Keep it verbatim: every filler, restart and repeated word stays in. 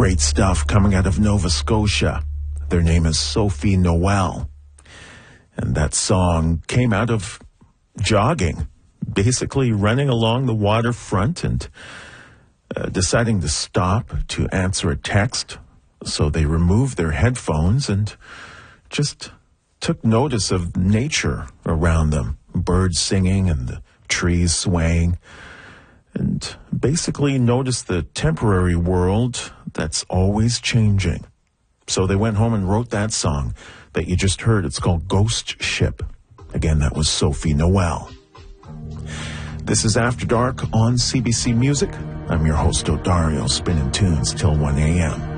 Great stuff coming out of Nova Scotia. Their name is Sophie Noel. And that song came out of jogging, basically running along the waterfront and uh, deciding to stop to answer a text. So they removed their headphones and just took notice of nature around them, birds singing and the trees swaying, and basically noticed the temporary world that's always changing. So they went home and wrote that song that you just heard. It's called Ghost Ship. Again, that was Sophie Noel. This is After Dark on C B C Music. I'm your host, Odario, spinning tunes till one a.m.